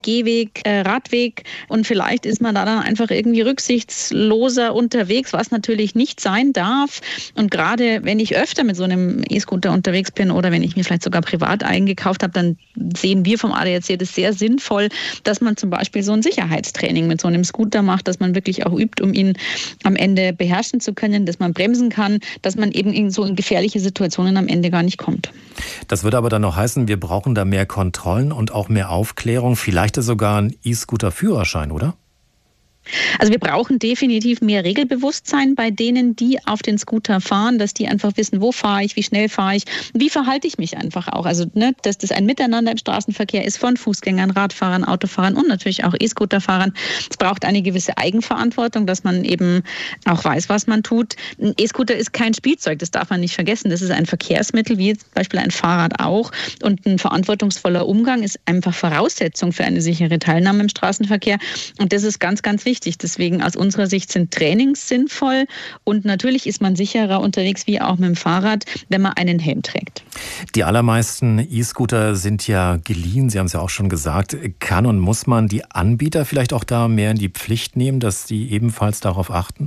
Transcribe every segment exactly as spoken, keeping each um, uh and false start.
Gehweg, äh, Radweg und vielleicht ist man da dann einfach irgendwie rücksichtsloser unterwegs, was natürlich nicht sein darf. Und gerade wenn ich öfter mit so einem E-Scooter unterwegs bin oder wenn ich mir vielleicht sogar privat eingekauft habe, dann sehen wir vom A D A C das sehr sinnvoll, dass man zum Beispiel so ein Sicherheitstraining mit so einem Scooter macht, dass man wirklich auch übt, um ihn am Ende beherrschen zu können, dass man bremsen kann, dass man eben in so in gefährliche Situationen am Ende gar nicht kommt. Das würde aber dann noch heißen, wir brauchen da mehr Kontrollen und auch mehr Aufklärung, vielleicht sogar ein E-Scooter-Führerschein, oder? Also wir brauchen definitiv mehr Regelbewusstsein bei denen, die auf den Scooter fahren, dass die einfach wissen, wo fahre ich, wie schnell fahre ich, wie verhalte ich mich einfach auch. Also ne, dass das ein Miteinander im Straßenverkehr ist von Fußgängern, Radfahrern, Autofahrern und natürlich auch E-Scooterfahrern. Es braucht eine gewisse Eigenverantwortung, dass man eben auch weiß, was man tut. Ein E-Scooter ist kein Spielzeug, das darf man nicht vergessen. Das ist ein Verkehrsmittel, wie zum Beispiel ein Fahrrad auch. Und ein verantwortungsvoller Umgang ist einfach Voraussetzung für eine sichere Teilnahme im Straßenverkehr. Und das ist ganz, ganz wichtig. Deswegen aus unserer Sicht sind Trainings sinnvoll und natürlich ist man sicherer unterwegs wie auch mit dem Fahrrad, wenn man einen Helm trägt. Die allermeisten E-Scooter sind ja geliehen, Sie haben es ja auch schon gesagt. Kann und muss man die Anbieter vielleicht auch da mehr in die Pflicht nehmen, dass sie ebenfalls darauf achten?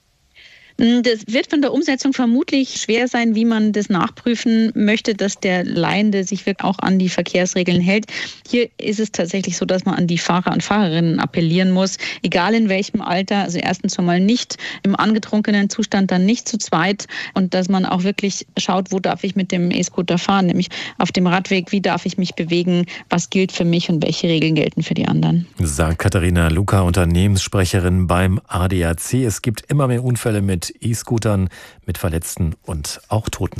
Das wird von der Umsetzung vermutlich schwer sein, wie man das nachprüfen möchte, dass der Leihende sich wirklich auch an die Verkehrsregeln hält. Hier ist es tatsächlich so, dass man an die Fahrer und Fahrerinnen appellieren muss, egal in welchem Alter. Also erstens schon mal nicht im angetrunkenen Zustand, dann nicht zu zweit und dass man auch wirklich schaut, wo darf ich mit dem E-Scooter fahren, nämlich auf dem Radweg, wie darf ich mich bewegen, was gilt für mich und welche Regeln gelten für die anderen. Sagt Katharina Luca, Unternehmenssprecherin beim A D A C. Es gibt immer mehr Unfälle mit E-Scootern, mit Verletzten und auch Toten.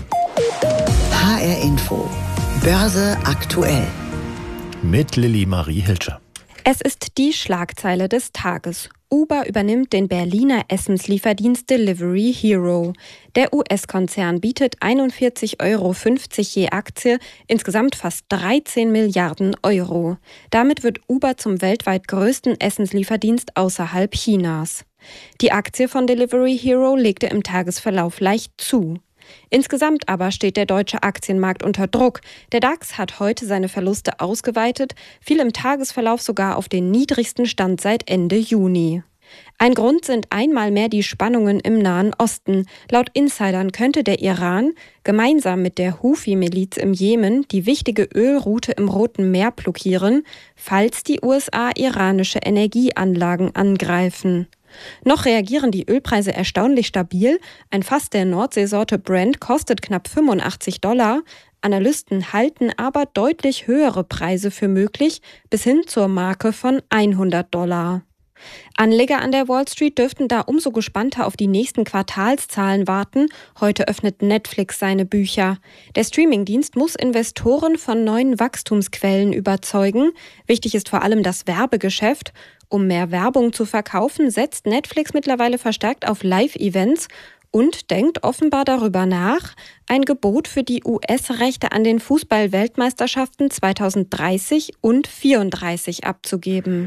H R Info. Börse aktuell. Mit Lilly Marie Hilscher. Es ist die Schlagzeile des Tages. Uber übernimmt den Berliner Essenslieferdienst Delivery Hero. Der U S-Konzern bietet einundvierzig Euro fünfzig je Aktie, insgesamt fast dreizehn Milliarden Euro. Damit wird Uber zum weltweit größten Essenslieferdienst außerhalb Chinas. Die Aktie von Delivery Hero legte im Tagesverlauf leicht zu. Insgesamt aber steht der deutsche Aktienmarkt unter Druck. Der DAX hat heute seine Verluste ausgeweitet, fiel im Tagesverlauf sogar auf den niedrigsten Stand seit Ende Juni. Ein Grund sind einmal mehr die Spannungen im Nahen Osten. Laut Insidern könnte der Iran gemeinsam mit der Houthi-Miliz im Jemen die wichtige Ölroute im Roten Meer blockieren, falls die U S A iranische Energieanlagen angreifen. Noch reagieren die Ölpreise erstaunlich stabil. Ein Fass der Nordseesorte Brent kostet knapp fünfundachtzig Dollar. Analysten halten aber deutlich höhere Preise für möglich, bis hin zur Marke von hundert Dollar. Anleger an der Wall Street dürften da umso gespannter auf die nächsten Quartalszahlen warten. Heute öffnet Netflix seine Bücher. Der Streamingdienst muss Investoren von neuen Wachstumsquellen überzeugen. Wichtig ist vor allem das Werbegeschäft. Um mehr Werbung zu verkaufen, setzt Netflix mittlerweile verstärkt auf Live-Events und denkt offenbar darüber nach, ein Gebot für die U S-Rechte an den Fußball-Weltmeisterschaften zweitausenddreißig und vierunddreißig abzugeben.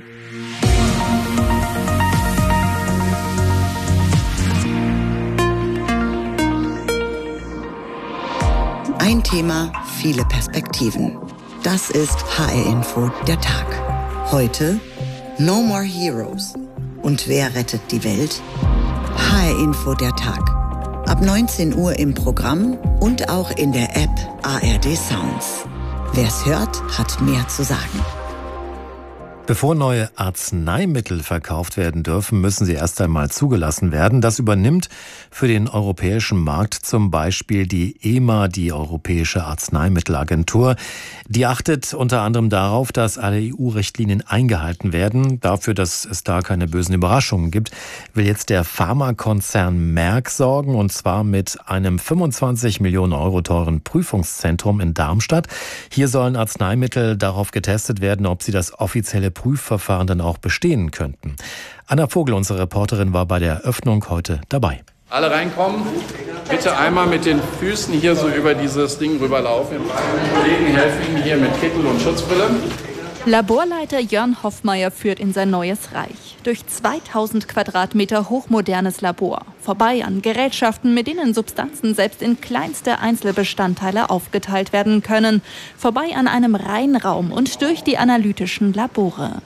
Ein Thema, viele Perspektiven. Das ist H R Info, der Tag. Heute No More Heroes. Und wer rettet die Welt? H R Info, der Tag. Ab neunzehn Uhr im Programm und auch in der App A R D Sounds. Wer's hört, hat mehr zu sagen. Bevor neue Arzneimittel verkauft werden dürfen, müssen sie erst einmal zugelassen werden. Das übernimmt für den europäischen Markt zum Beispiel die E M A, die Europäische Arzneimittelagentur. Die achtet unter anderem darauf, dass alle E U-Richtlinien eingehalten werden. Dafür, dass es da keine bösen Überraschungen gibt, will jetzt der Pharmakonzern Merck sorgen, und zwar mit einem fünfundzwanzig Millionen Euro teuren Prüfungszentrum in Darmstadt. Hier sollen Arzneimittel darauf getestet werden, ob sie das offizielle Prüfverfahren dann auch bestehen könnten. Anna Vogel, unsere Reporterin, war bei der Eröffnung heute dabei. Alle reinkommen. Bitte einmal mit den Füßen hier so über dieses Ding rüberlaufen. Die Kollegen helfen Ihnen hier mit Kittel und Schutzbrille. Laborleiter Jörn Hoffmeier führt in sein neues Reich. Durch zweitausend Quadratmeter hochmodernes Labor. Vorbei an Gerätschaften, mit denen Substanzen selbst in kleinste Einzelbestandteile aufgeteilt werden können. Vorbei an einem Reinraum und durch die analytischen Labore.